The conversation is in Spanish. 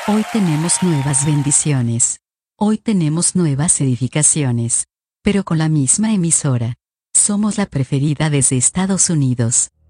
Hoy tenemos nuevas bendiciones. Hoy tenemos nuevas edificaciones. Pero con la misma emisora. Somos la preferida desde Estados Unidos.